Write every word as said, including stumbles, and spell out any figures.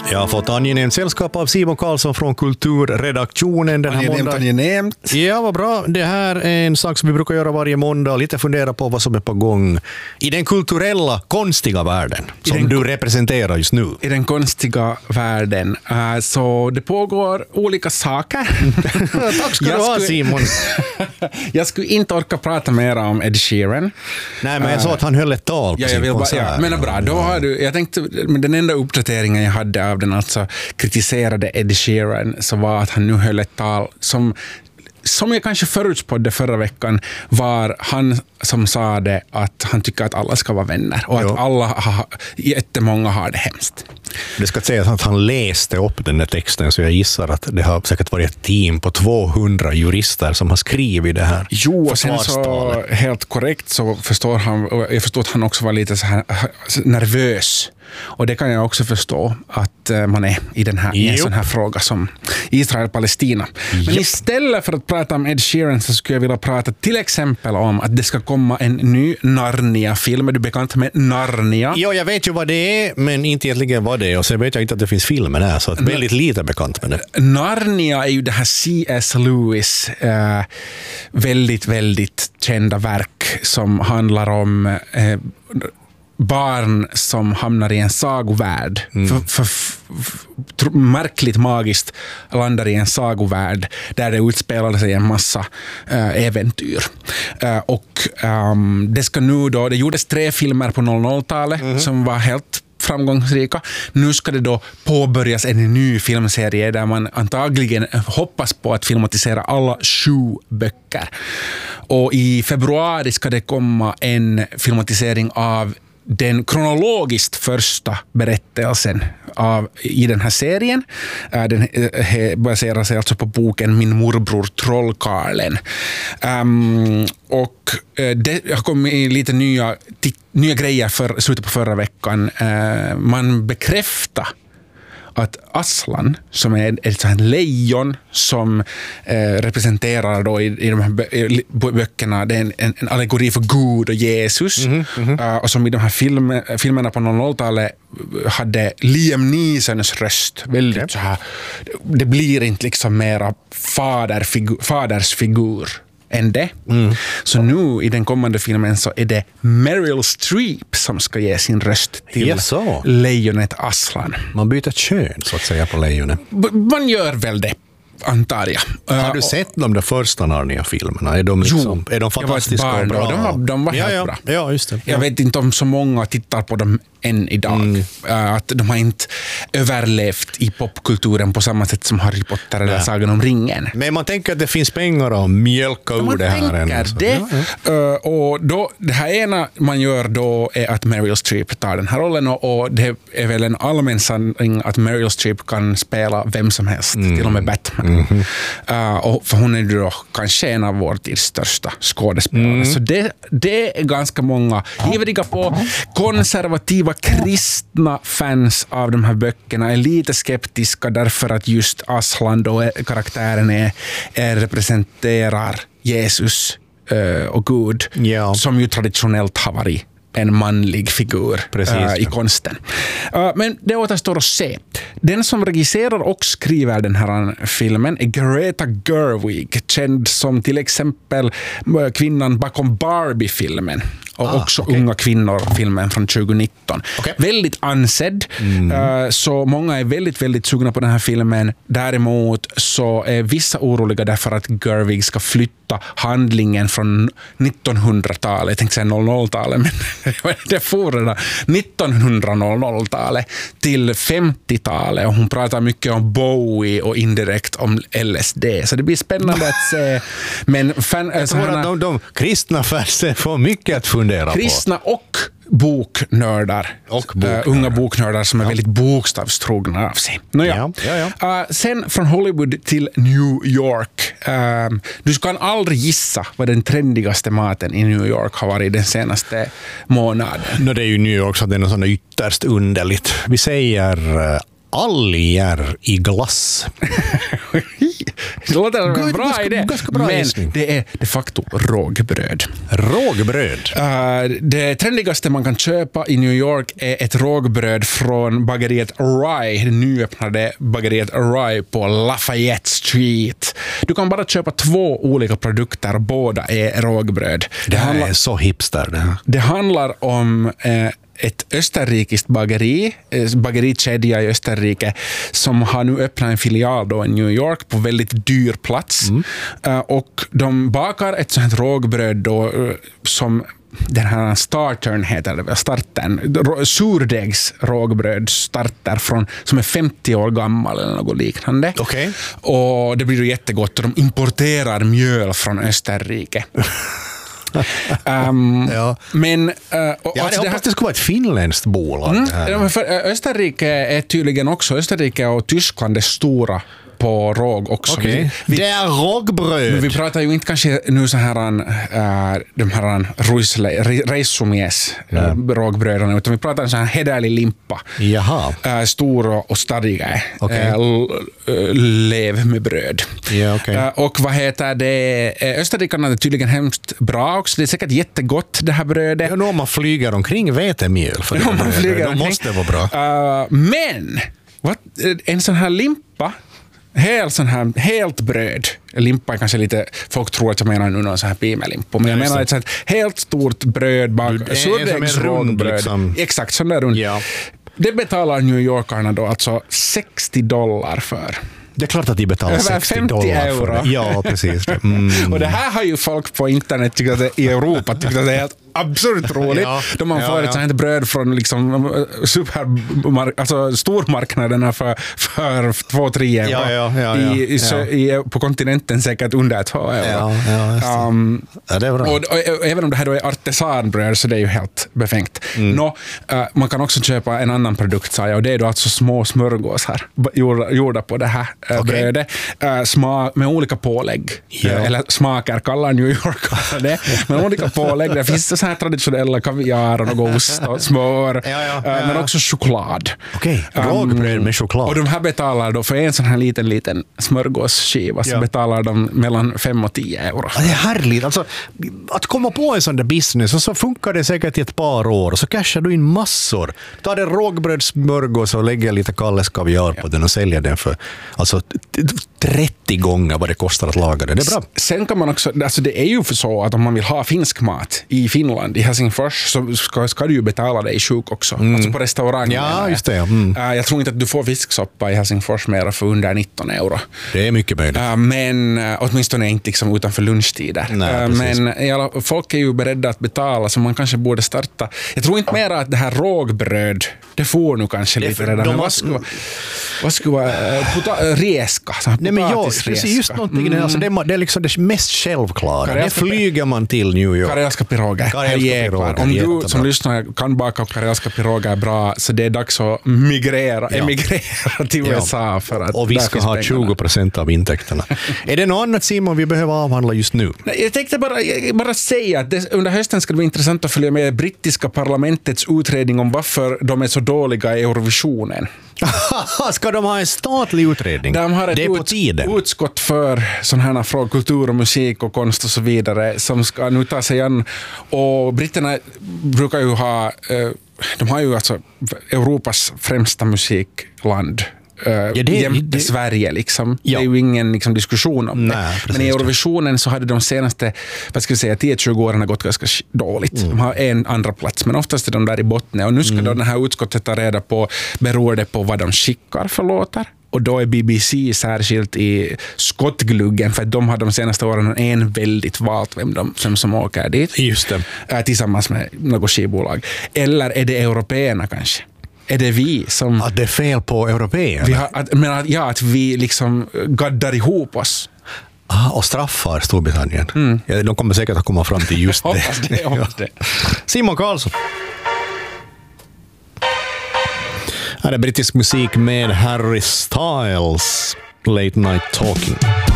Jag har fått angenämt sällskap av Simon Karlsson från Kulturredaktionen den här Angenämt, måndagen. angenämt. Ja, vad bra. Det här är en sak som vi brukar göra varje måndag och lite fundera på vad som är på gång i den kulturella, konstiga världen som den, du representerar just nu. I den konstiga världen. Uh, så det pågår olika saker. Tack ska du ha, Simon. Jag skulle inte orka prata mer om Ed Sheeran. Nej, men jag sa att han höll ett tal på ja, sin jag vill konsert. bara, ja, men bra, då har du, jag tänkte, men den enda uppdateringen jag hade av den, alltså kritiserade Ed Sheeran, så var att han nu höll ett tal som som jag kanske förutspådde förra veckan, var han som sa det att han tycker att alla ska vara vänner och jo. att alla har, jättemånga har det hemskt. Det ska sägas att han läste upp den där texten, så jag gissar att det har säkert varit ett team på tvåhundra jurister som har skrivit det här. Jo, och sen så helt korrekt så förstår han, och jag förstår att han också var lite så här nervös. Och det kan jag också förstå att man är i, den här, i en sån här fråga som Israel-Palestina. Men yep. istället för att prata om Ed Sheeran så skulle jag vilja prata till exempel om att det ska komma en ny Narnia-film. Är du bekant med Narnia? Ja, jag vet ju vad det är, men inte egentligen vad det är. Och sen vet jag inte att det finns filmer där, så att jag är väldigt lite bekant med det. Narnia är ju det här C S Lewis eh, väldigt, väldigt kända verk som handlar om eh, barn som hamnar i en sagovärld. Mm. För, för, för, märkligt magiskt landar i en sagovärld där det utspelar sig en massa äh, äventyr. Äh, och ähm, det ska nu då, det gjordes tre filmer på noll noll-talet mm. som var helt framgångsrika. Nu ska det då påbörjas en ny filmserie där man antagligen hoppas på att filmatisera alla sju böcker. Och i februari ska det komma en filmatisering av den kronologiskt första berättelsen av, i den här serien. Den baserar sig alltså på boken Min morbror Trollkarlen. Um, och det har kommit lite nya, nya grejer för slutet på förra veckan. Uh, man bekräftar att Aslan, som är ett sånt lejon som eh, representerar då i, i de här bö- böckerna, det är en, en, en allegori för Gud och Jesus, mm-hmm, mm-hmm. Uh, och som i de här film, filmerna på noll noll-talet hade Liam Neesons röst väldigt okay. så här, det blir inte liksom mera faderfigur, fadersfigur än det. Mm. Så nu i den kommande filmen så är det Meryl Streep som ska ge sin röst till yes, so. lejonet Aslan. Man byter kön så att säga på lejonet. B- man gör väl det, antar jag. Har du uh, sett de där första Narnia-filmerna? Är de, liksom, är de fantastiska och bra? De var, de var helt ja, ja. bra. Ja, just det. Jag ja. vet inte om så många tittar på dem än idag. Mm. Uh, att de har inte överlevt i popkulturen på samma sätt som Harry Potter eller ja. Sagan om ringen. Men man tänker att det finns pengar att mjölka ur det här. Man tänker det. Ja, ja. Uh, och då, det här ena man gör då är att Meryl Streep tar den här rollen, och, och det är väl en allmän sanning att Meryl Streep kan spela vem som helst, mm. till och med Batman. Mm. Uh, och för hon är då kanske en av vår tids största skådespelare. Mm. Så det, det är ganska många ivriga på. Konservativa kristna fans av de här böckerna är lite skeptiska därför att just Aslan då, karaktären är, är representerar Jesus uh, och Gud, ja. som ju traditionellt har varit en manlig figur Precis, uh, i konsten. Uh, men det återstår att se. Den som regisserar och skriver den här filmen är Greta Gerwig, känd som till exempel kvinnan bakom Barbie-filmen. Och ah, också okay. Unga kvinnor-filmen från tjugonitton. Okay. Väldigt ansedd. Mm. Uh, så många är väldigt, väldigt sugna på den här filmen. Däremot så är vissa oroliga därför att Gerwig ska flytta handlingen från nittonhundratalet. Jag tänkte säga noll noll-talet, men det får det där. nittonhundra-talet till femtiotalet. Och hon pratar mycket om Bowie och indirekt om L S D. Så det blir spännande att se. Men fan, jag tror att de, de kristna fansen får mycket att fundera kristna på. Och boknördar. Och boknördar. Uh, unga boknördar som är ja. väldigt bokstavstrogna av sig. Nåja. Ja, ja, ja. Uh, sen från Hollywood till New York. Uh, du kan aldrig gissa vad den trendigaste maten i New York har varit den senaste månaden. No, det är ju New York, så det är något sånt ytterst underligt. Vi säger uh, alger i glass. Det låter som en Good, bra ganska- idé. ganska bra men gissning. det är de facto rågbröd. Rågbröd. Uh, det trendigaste man kan köpa i New York är ett rågbröd från bageriet Rye, det nyöppnade bageriet Rye på Lafayette Street. Du kan bara köpa två olika produkter, båda är rågbröd. Det Det här handlar, är så hipster det här. det handlar om eh, ett österrikiskt bageri, eh, bagerikedja i Österrike, som har nu öppnat en filial då i New York på väldigt dyr plats. Mm. Eh, och de bakar ett sånt här rågbröd då, eh, som den här startern heter det, starten, rå- surdegs rågbröd starter från, som är femtio år gammal eller något liknande. Okej. Och det blir ju jättegott, och de importerar mjöl från Österrike. um, Ja. Men uh, och, Jag hade alltså det här- hoppats det skulle vara ett finländskt bolag. Mm, det här. ja, men för, ö, Österrike är tydligen också, Österrike och Tyskland är stora på råg också. Okej. Vi, vi, Det är rågbröd. vi pratar ju inte kanske nu så här äh, de här reissumies äh, rågbröderna, utan vi pratar en sån här hederlig limpa. Jaha. Äh, stor och stadiga Okej. äh, l- äh, lev med bröd. Ja, okej. Äh, och vad heter det? Äh, Österrikarna är tydligen hemskt bra också. Det är säkert jättegott det här brödet. Ja, nu om man flyger omkring vetemjöl för det Ja, man brödet, flyger då omkring. måste det vara bra. Uh, men what, en sån här limpa, helt, sån här, helt bröd. Limpa är kanske lite, folk tror att jag menar nu någon sån här pimelimpa, men jag Ja, just menar ett sånt helt stort bröd, bak, Du- det är som en rund, surdegsrågbröd. liksom. Exakt, sån där rund. Ja. Det betalar New Yorkarna då alltså sextio dollar för. Det är klart att de betalar Över sextio femtio dollar euro. för det. Ja, precis. Det. Mm. Och det här har ju folk på internet tyckt att det, i Europa tyckt att det är helt absurt roligt. Ja, Då man ja, får ja. ett sånt här bröd från liksom supermark- alltså stormarknaderna för, för två, tre euro. Ja, ja, ja, ja. I, i, sö- i, på kontinenten säkert under två euro. Ja, ja, just det. Um, Ja, det är bra. och, och, och även om det här då är artesanbröd så det är ju helt befängt. Mm. Nå, uh, man kan också köpa en annan produkt, sa jag, och det är då alltså små smörgåsar b- gjorda, gjorda på det här uh, Okej. brödet. Uh, sma, med olika pålägg. Ja. Uh, eller smaker kallar New York det. Men olika pålägg. Det finns så här traditionella kaviar och något ost och smör. Ja, ja, uh, ja. Men också choklad. Okej, rågbröd med choklad. Och de här betalar då för en sån här liten, liten smörgåsskiva så Ja. betalar de mellan fem och tio euro. Ja, det är härligt. Alltså, att komma på en sån där business och så funkar det säkert i ett par år och så cashar du in massor. Ta en rågbrödssmörgås och lägger lite Kalles kaviar på den och säljer den för alltså, trettio gånger vad det kostar att laga det. Det är bra. Sen kan man också, alltså det är ju för så att om man vill ha finsk mat i Finland, i Helsingfors, så ska, ska du ju betala dig sjuk också. Alltså på restaurang. Ja, menar jag. just det, ja. Mm. Uh, jag tror inte att du får fisksoppa i Helsingfors mer för under nitton euro. Det är mycket möjligt. Uh, men uh, åtminstone inte liksom utanför lunchtider. Nej, Uh, precis. men i alla, folk är ju beredda att betala, så man kanske borde starta. Jag tror inte mer att det här rågbröd, det får nu kanske Det är lite för- redan. de Men har- vad skulle, vad skulle vara uh, pota, uh, reska? Så här Nej, men ja, potatisreska. precis, just någonting. Mm. Alltså, det, är, det är liksom det mest självklara. Karelska- Det flyger man till New York. Karelska piroger. Karelska Jäklar. piroger, Om du jättebra. som lyssnar kan baka karelska piroger bra, så det är dags att migrera, Ja. emigrera till U S A. För att Och vi där ska finns ha pengarna. tjugo procent av intäkterna. Är det något annat, Simon, vi behöver avhandla just nu? Nej, jag tänkte bara, bara säga att det, under hösten ska det bli intressant att följa med brittiska parlamentets utredning om varför de är så dåliga i Eurovisionen. Ska de ha en statlig utredning? De har ett det är på ut, tiden. utskott för sådana här frågor, kultur och musik och konst och så vidare, som ska nu ta sig an. Och britterna brukar ju ha, eh, de har ju alltså Europas främsta musikland. Uh, Ja, det- jämte det- Sverige liksom. Ja. Det är ju ingen liksom, diskussion om Nej, det. precis. Men i Eurovisionen så hade de senaste, vad ska vi säga, tio tjugo åren gått ganska sh- dåligt. Mm. De har en andra plats, men oftast är de där i botten. Och nu ska då det här utskottet ta reda på, beror det på vad de skickar för låtar? Och då är B B C särskilt i skottgluggen, för att de har de senaste åren en väldigt valt vem, de, vem som åker dit. Just det. Äh, tillsammans med något skivbolag. Eller är det européerna kanske? Är det vi som... Att det är fel på européerna. Vi har, att, men att, ja, att vi liksom gaddar ihop oss. Ah, och straffar Storbritannien. Mm. Ja, de kommer säkert att komma fram till just det. Hoppas det, hoppas det. Simon Karlsson. Här är brittisk musik med Harry Styles. Late Night Talking.